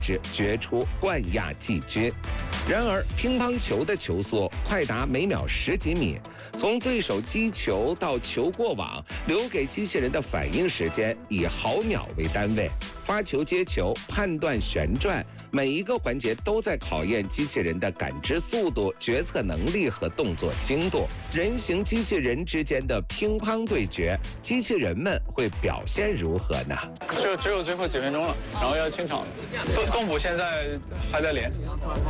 制决出冠亚季军。然而，乒乓球的球速快达每秒10几米，从对手击球到球过网，留给机器人的反应时间以毫秒为单位。发球、接球、判断、旋转，每一个环节都在考验机器人的感知速度、决策能力和动作精度。人形机器人之间的乒乓对决，机器人们会表现如何呢？ 就只有最后几分钟了，然后要清场。动捕现在还在练。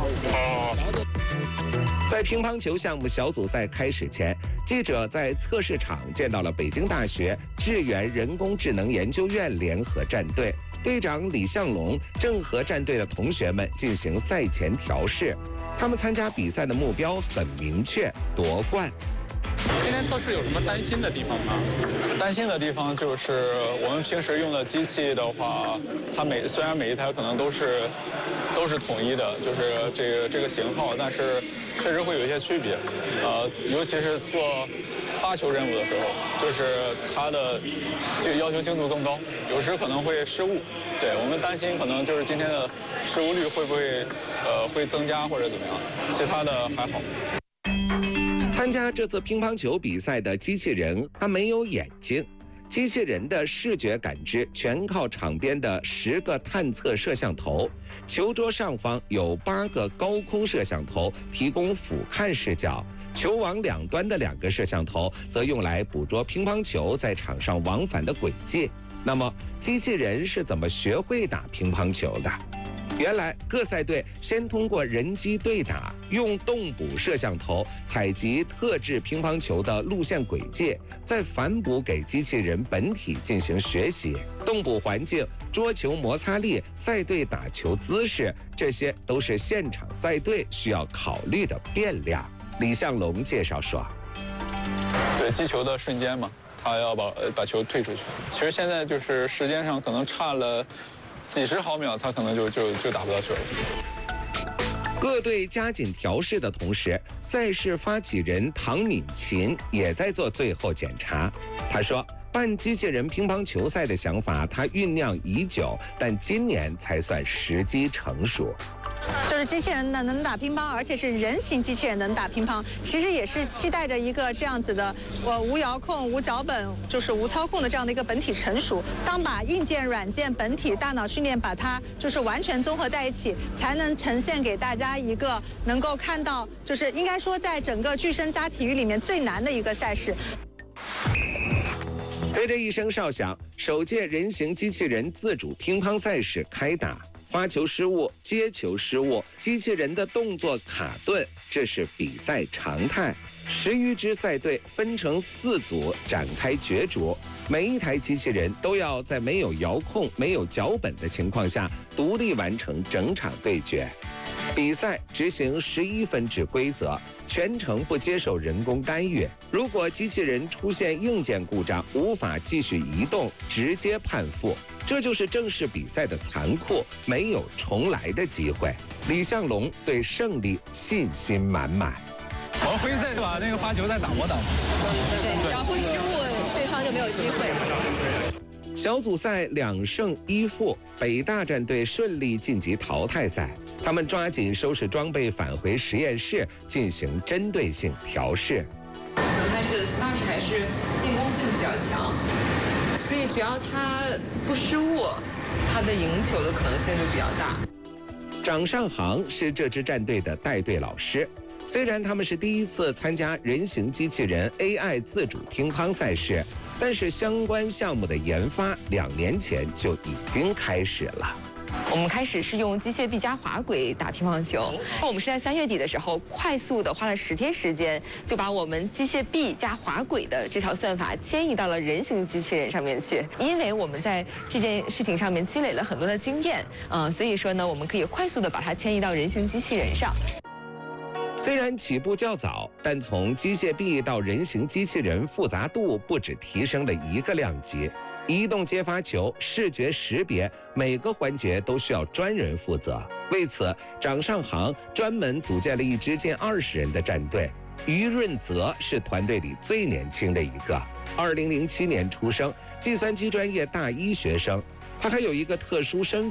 在乒乓球项目小组赛开始前，记者在测试场见到了北京大学智源人工智能研究院联合战队。队长李向龙正和战队的同学们进行赛前调试，他们参加比赛的目标很明确，夺冠。 今天测试有什么担心的地方吗？担心的地方就是我们平时用的机器的话，它虽然每一台可能都是统一的，就是这个型号，但是确实会有一些区别。尤其是做发球任务的时候，就是它的这个要求精度更高，有时可能会失误。对，我们担心可能就是今天的失误率会不会会增加或者怎么样，其他的还好。 参加这次乒乓球比赛的机器人，它没有眼睛。机器人的视觉感知全靠场边的10个探测摄像头，球桌上方有8个高空摄像头提供俯瞰视角，球网两端的2个摄像头则用来捕捉乒乓球在场上往返的轨迹。那么，机器人是怎么学会打乒乓球的？原来各赛队先通过人机对打，用动捕摄像头采集特制乒乓球的路线轨迹，再反哺给机器人本体进行学习。动捕环境、桌球摩擦力、赛队打球姿势，这些都是现场赛队需要考虑的变量。李向龙介绍说：“ 对击球的瞬间嘛，他要把球退出去。其实现在就是时间上可能差了几十毫秒，他可能就打不到球了。” 各队加紧调试的同时，赛事发起人唐敏琴也在做最后检查。他说，办机器人乒乓球赛的想法他酝酿已久，但今年才算时机成熟。 就是机器人能打乒乓，而且是人形机器人能打乒乓，其实也是期待着一个这样子的，无遥控、无脚本，就是无操控的这样的一个本体成熟。当把硬件、软件、本体、大脑训练把它就是完全综合在一起，才能呈现给大家一个能够看到，就是应该说在整个具身家体育里面最难的一个赛事。 随着一声哨响，首届人形机器人自主乒乓赛事开打。发球失误、接球失误、机器人的动作卡顿，这是比赛常态。10余支赛队分成4组展开角逐，每一台机器人都要在没有遥控、没有脚本的情况下，独立完成整场对决。比赛执行11分制规则，全程不接受人工干预。如果机器人出现硬件故障，无法继续移动，直接判负。这就是正式比赛的残酷，没有重来的机会。李向龙对胜利信心满满。 我们回去再把那个发球再打磨打磨。 对，只要不失误，对方就没有机会。 小组赛2胜1负，北大战队顺利晋级淘汰赛。他们抓紧收拾装备，返回实验室进行针对性调试。 他这个 Smash 还是进攻性比较强，所以只要他不失误，他的赢球的可能性就比较大。 掌上行是这支战队的带队老师。虽然他们是第一次参加人形机器人 AI 自主乒乓赛事，但是相关项目的研发2年前就已经开始了。 我们开始是用机械臂加滑轨打乒乓球，我们是在3月底的时候快速的花了10天时间，就把我们机械臂加滑轨的这套算法迁移到了人形机器人上面去。因为我们在这件事情上面积累了很多的经验，所以说呢，我们可以快速的把它迁移到人形机器人上。 虽然起步较早，但从机械臂到人形机器人复杂度不止提升了1个量级。移动接发球、视觉识别，每个环节都需要专人负责。为此，掌上行专门组建了一支近20人的战队。于润泽是团队里最年轻的一个，2007年出生，计算机专业大1学生。他还有一个特殊身份，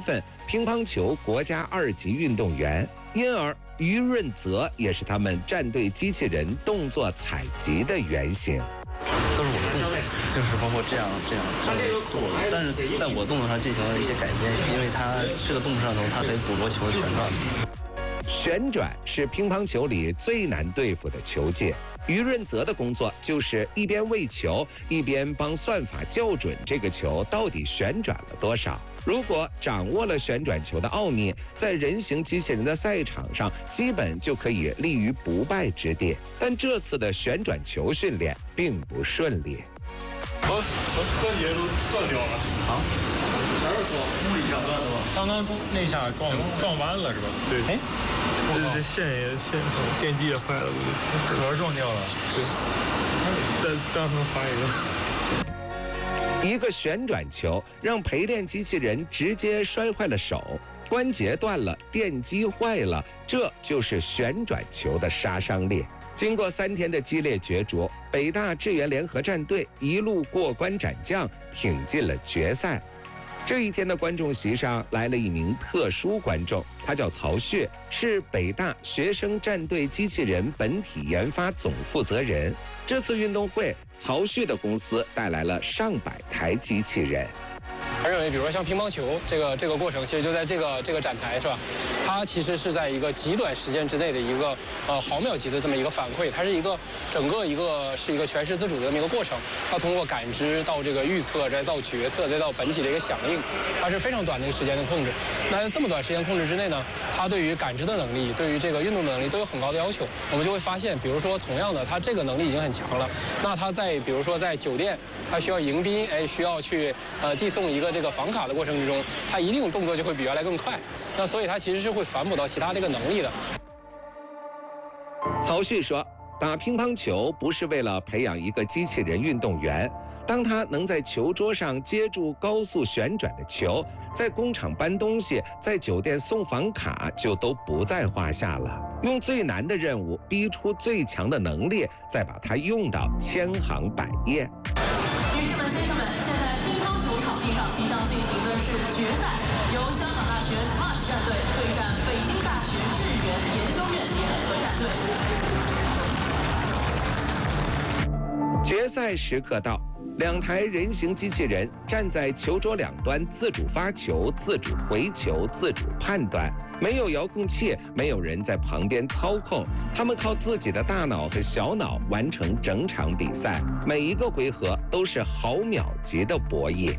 乒乓球国家2级运动员，因而于润泽也是他们战队机器人动作采集的原型。 都是我的动作，就是包括这样，但是在我动作上进行了一些改变，因为它这个动作上头，它可以捕捉球旋转。 旋转是乒乓球里最难对付的球界。于润泽的工作就是一边喂球，一边帮算法校准这个球到底旋转了多少。如果掌握了旋转球的奥秘，在人形机器人的赛场上，基本就可以立于不败之地。但这次的旋转球训练并不顺利。 我关节都断掉了啊！啥时候撞？物理上断的吗？ 刚刚那下撞弯了是吧？ 对。哎，这线机也坏了， 壳撞掉了。 对。再让他们发一个。 一个旋转球让陪练机器人直接摔坏了手，关节断了，电机坏了，这就是旋转球的杀伤力。经过3天的激烈角逐，北大支援联合战队一路过关斩将，挺进了决赛。这一天的观众席上来了一名特殊观众，他叫曹旭，是北大学生战队机器人本体研发总负责人。这次运动会，曹旭的公司带来了上百台机器人。 他认为，比如说像乒乓球这个过程，其实就在这个展台是吧？它其实是在一个极短时间之内的一个毫秒级的这么一个反馈，它是一个整个是一个全时自主的这么一个过程。它通过感知到这个预测，再到决策，再到本体的一个响应，它是非常短的一个时间的控制。那在这么短时间控制之内呢，它对于感知的能力，对于这个运动的能力都有很高的要求。我们就会发现，比如说同样的，它这个能力已经很强了，那它比如说在酒店，它需要迎宾，需要去递送一个这个房卡的过程之中，它一定动作就会比原来更快。那所以它其实是会反哺到其他这个能力的。 曹旭说，打乒乓球不是为了培养一个机器人运动员，当他能在球桌上接住高速旋转的球，在工厂搬东西，在酒店送房卡就都不在话下了。用最难的任务逼出最强的能力，再把它用到千行百业。 女士们、先生们，现在乒乓球场地上即将进行的是决赛，由香港大学 SMASH 战队对战北京大学智源研究院联合战队。 决赛时刻到，2台人形机器人站在球桌两端，自主发球、自主回球、自主判断，没有遥控器，没有人在旁边操控，他们靠自己的大脑和小脑完成整场比赛，每一个回合都是毫秒级的博弈。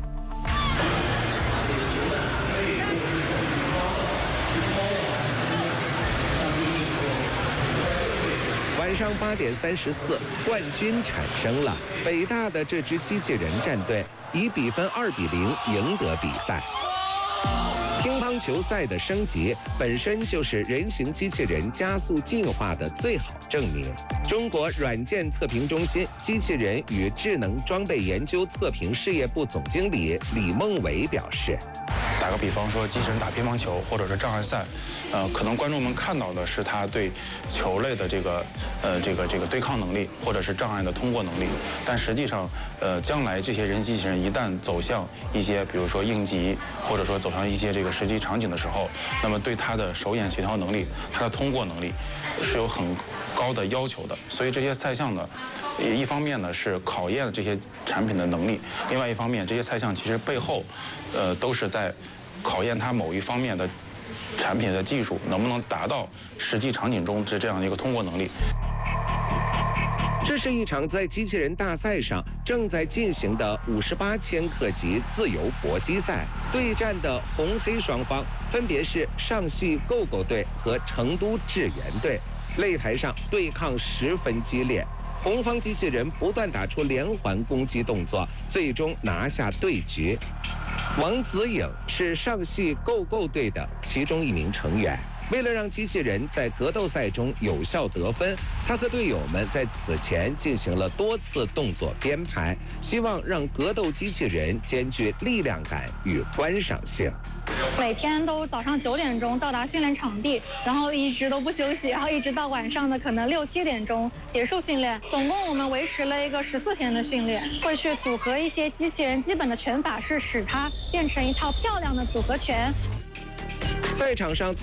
晚上8点34，冠军产生了。北大的这支机器人战队以比分2比0赢得比赛。乒乓球赛的升级本身就是人形机器人加速进化的最好证明。中国软件测评中心机器人与智能装备研究测评事业部总经理李梦伟表示， 打个比方说，机器人打乒乓球或者是障碍赛，可能观众们看到的是他对球类的这个对抗能力，或者是障碍的通过能力。但实际上，将来这些人机器人一旦走向一些，比如说应急，或者说走向一些这个实际场景的时候，那么对他的手眼协调能力、他的通过能力是有很高的要求的。所以这些赛项呢，一方面呢是考验这些产品的能力，另外一方面这些赛项其实背后，都是在考验它某一方面的产品的技术能不能达到实际场景中这样的一个通过能力。 这是一场在机器人大赛上正在进行的58千克级自由搏击赛，对战的红黑双方分别是上戏购购队和成都智源队，擂台上对抗十分激烈。红方机器人不断打出连环攻击动作，最终拿下对局。王子颖是上戏购购队的其中一名成员。为了让机器人在格斗赛中有效得分，他和队友们在此前进行了多次动作编排，希望让格斗机器人兼具力量感与观赏性。 每天都早上9点钟到达训练场地，然后一直都不休息，然后一直到晚上的可能6、7点钟结束训练。总共我们维持了一个14天的训练，会去组合一些机器人基本的拳法，是使它变成一套漂亮的组合拳。 赛场上